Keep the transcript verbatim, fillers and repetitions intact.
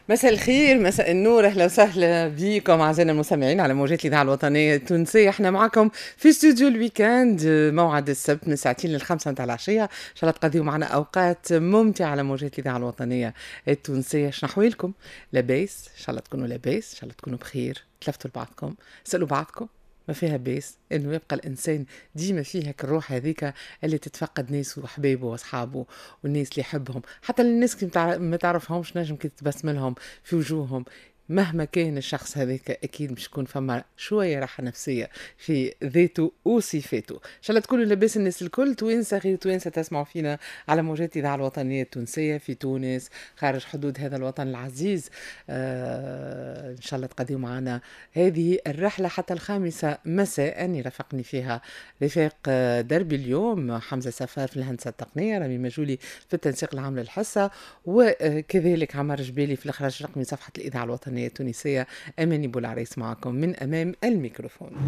مساء الخير، مساء النور، اهلا وسهلا بكم اعزائنا المستمعين على موجات الاذاعه الوطنيه التونسيه. احنا معكم في استوديو الويكاند، موعد السبت من ساعتين للخمسة متاع العشيه. ان شاء الله تقضيوا معنا اوقات ممتعه على موجات الاذاعه الوطنيه التونسيه. شنو احوالكم؟ لاباس؟ ان شاء الله تكونوا لاباس، ان شاء الله تكونوا بخير. تلفتوا لبعضكم، سالوا بعضكم. ما فيها باس انه يبقى الانسان ديما فيه هيك الروح هذيك اللي تتفقد ناس وحبايبه واصحابه والناس اللي يحبهم، حتى الناس اللي متع- ما تعرفهمش نجم كي تتبسم لهم في وجوههم. مهما كان الشخص هذاك اكيد مش تكون فما شويه راحه نفسيه في ذاته وصفاته. ان شاء الله تكونوا لاباس الناس الكل، توانسه غير توانسه تسمعوا فينا على موجات الاذاعه الوطنيه التونسيه في تونس، خارج حدود هذا الوطن العزيز. آه ان شاء الله تقضيوا معنا هذه الرحلة حتى الخامسة مساء. يرافقني فيها رفاق آه، دربي اليوم، حمزة سفار في الهندسة التقنية، رامي مجولي في التنسيق العام للحصة، وكذلك عمر جبالي في الإخراج الرقمي صفحة الإذاعة الوطنية التونسية. أماني بولعريس معكم من أمام الميكروفون.